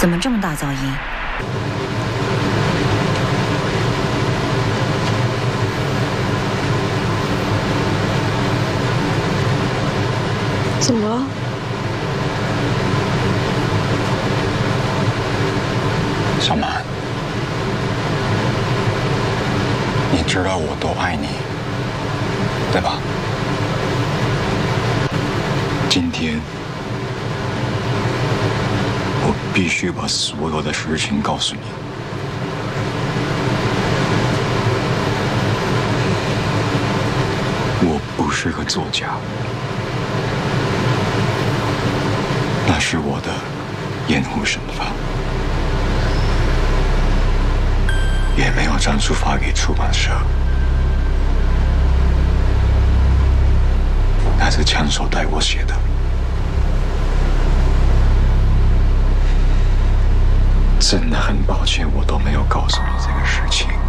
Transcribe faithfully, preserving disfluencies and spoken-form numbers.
怎么这么大噪音？ 怎么了？ 小满，你知道我多爱你，对吧？今天我必须把所有的事情告诉你。我不是个作家，那是我的掩护身法，也没有张书发给出版社，那是枪手带我写的。真的很抱歉，我都没有告诉你这个事情。